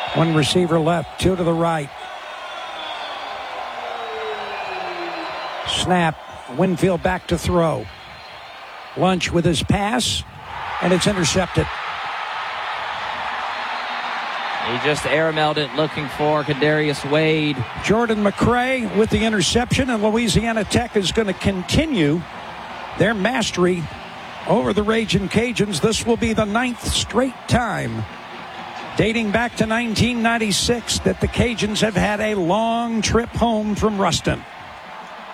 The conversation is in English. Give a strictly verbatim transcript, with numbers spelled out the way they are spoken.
One receiver left, two to the right. Snap. Winfield back to throw. Lunch with his pass, and it's intercepted. He just air-mailed it looking for Kadarius Wade. Jordan McCray with the interception, and Louisiana Tech is going to continue their mastery over the Ragin' Cajuns. This will be the ninth straight time, dating back to nineteen ninety-six, that the Cajuns have had a long trip home from Ruston.